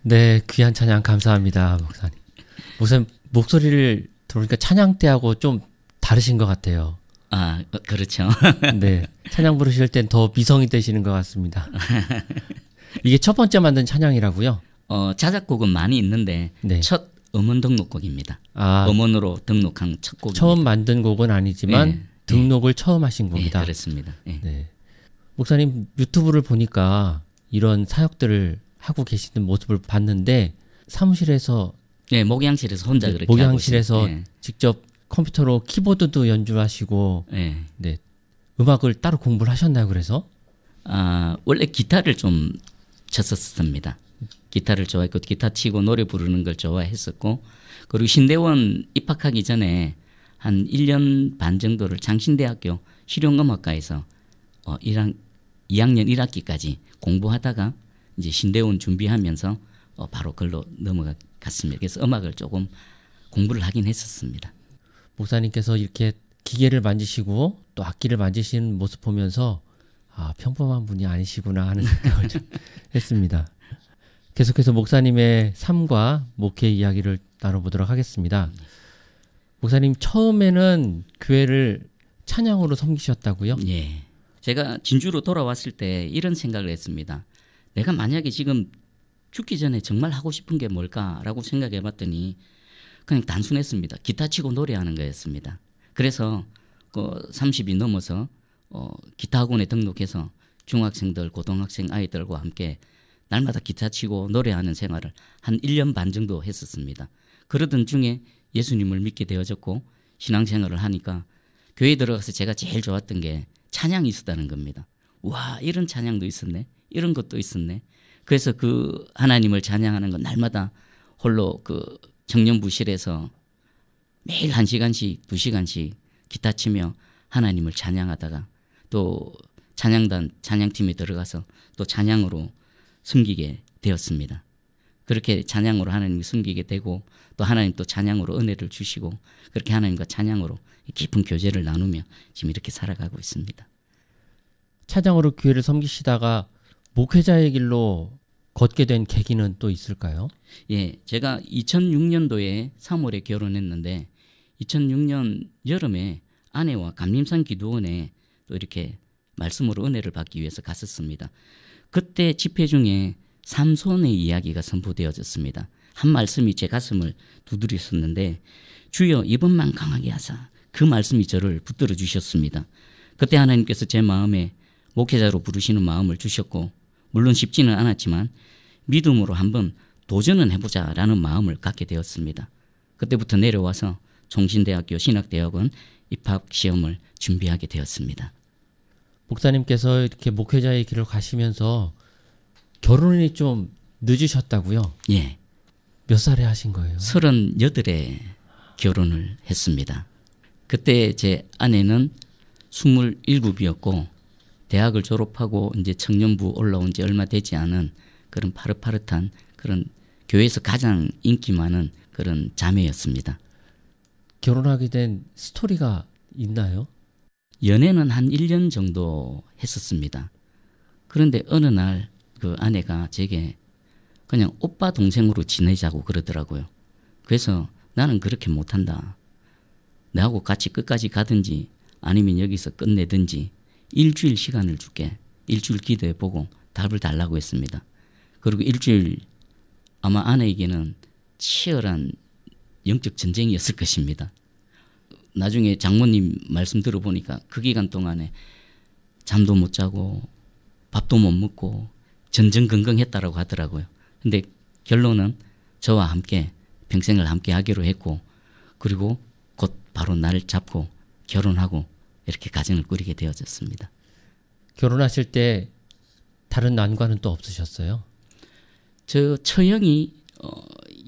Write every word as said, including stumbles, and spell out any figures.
네, 귀한 찬양 감사합니다, 목사님. 목사님 목소리를 들으니까 찬양 때하고 좀 다르신 것 같아요. 아, 그렇죠. 네, 찬양 부르실 땐 더 미성이 되시는 것 같습니다. 이게 첫 번째 만든 찬양이라고요? 어, 자작곡은 많이 있는데 네. 첫 음원 등록곡입니다. 아, 음원으로 등록한 첫 곡입니다. 처음 만든 곡은 아니지만 네, 등록을 네. 처음 하신 네, 곡이다. 그렇습니다. 네. 네. 목사님 유튜브를 보니까 이런 사역들을 하고 계시는 모습을 봤는데 사무실에서 네, 목양실에서 혼자 네, 그렇게 목양실에서 하고 있어요. 네. 직접 컴퓨터로 키보드도 연주하시고 네. 네. 음악을 따로 공부를 하셨나요? 그래서? 아, 원래 기타를 좀 쳤었습니다. 기타를 좋아했고 기타 치고 노래 부르는 걸 좋아했었고 그리고 신대원 입학하기 전에 한 일 년 반 정도를 장신대학교 실용음악과에서 어, 일 학, 이 학년 일 학기까지 공부하다가 이제 신대원 준비하면서 어, 바로 글로 넘어갔습니다. 그래서 음악을 조금 공부를 하긴 했었습니다. 목사님께서 이렇게 기계를 만지시고 또 악기를 만지시는 모습 보면서 아, 평범한 분이 아니시구나 하는 생각을 좀 했습니다. 계속해서 목사님의 삶과 목회 이야기를 나눠보도록 하겠습니다. 목사님 처음에는 교회를 찬양으로 섬기셨다고요? 예. 제가 진주로 돌아왔을 때 이런 생각을 했습니다. 내가 만약에 지금 죽기 전에 정말 하고 싶은 게 뭘까라고 생각해 봤더니 그냥 단순했습니다. 기타 치고 노래하는 거였습니다. 그래서 그 삼십이 넘어서 어, 기타 학원에 등록해서 중학생들, 고등학생 아이들과 함께 날마다 기타 치고 노래하는 생활을 한 일 년 반 정도 했었습니다. 그러던 중에 예수님을 믿게 되어졌고 신앙생활을 하니까 교회에 들어가서 제가 제일 좋았던 게 찬양이 있었다는 겁니다. 와, 이런 찬양도 있었네. 이런 것도 있었네. 그래서 그 하나님을 찬양하는 건 날마다 홀로 그 청년부실에서 매일 한 시간씩 두 시간씩 기타 치며 하나님을 찬양하다가 또 찬양단 찬양팀에 들어가서 또 찬양으로 숨기게 되었습니다. 그렇게 찬양으로 하나님을 숨기게 되고 또 하나님 또 찬양으로 은혜를 주시고 그렇게 하나님과 찬양으로 깊은 교제를 나누며 지금 이렇게 살아가고 있습니다. 찬양으로 교회를 섬기시다가 목회자의 길로 걷게 된 계기는 또 있을까요? 예, 제가 이천육 년도에 삼월에 결혼했는데 이천육 년 여름에 아내와 감림산 기도원에 또 이렇게 말씀으로 은혜를 받기 위해서 갔었습니다. 그때 집회 중에 삼손의 이야기가 선포되어졌습니다. 한 말씀이 제 가슴을 두드렸었는데 주여 이번만 강하게 하사 그 말씀이 저를 붙들어 주셨습니다. 그때 하나님께서 제 마음에 목회자로 부르시는 마음을 주셨고 물론 쉽지는 않았지만 믿음으로 한번 도전은 해보자라는 마음을 갖게 되었습니다. 그때부터 내려와서 종신대학교 신학대학원 입학시험을 준비하게 되었습니다. 목사님께서 이렇게 목회자의 길을 가시면서 결혼이 좀 늦으셨다고요? 예. 몇 살에 하신 거예요? 서른여덟에 결혼을 했습니다. 그때 제 아내는 스물일곱이었고 대학을 졸업하고 이제 청년부 올라온 지 얼마 되지 않은 그런 파릇파릇한 그런 교회에서 가장 인기 많은 그런 자매였습니다. 결혼하게 된 스토리가 있나요? 연애는 한 일 년 정도 했었습니다. 그런데 어느 날 그 아내가 제게 그냥 오빠 동생으로 지내자고 그러더라고요. 그래서 나는 그렇게 못한다. 나하고 같이 끝까지 가든지 아니면 여기서 끝내든지 일주일 시간을 줄게. 일주일 기도해보고 답을 달라고 했습니다. 그리고 일주일 아마 아내에게는 치열한 영적 전쟁이었을 것입니다. 나중에 장모님 말씀 들어보니까 그 기간 동안에 잠도 못 자고 밥도 못 먹고 전전긍긍했다라고 하더라고요. 근데 결론은 저와 함께 평생을 함께 하기로 했고 그리고 곧 바로 날 잡고 결혼하고 이렇게 가정을 꾸리게 되어졌습니다. 결혼하실 때 다른 난관은 또 없으셨어요? 저 처형이 어,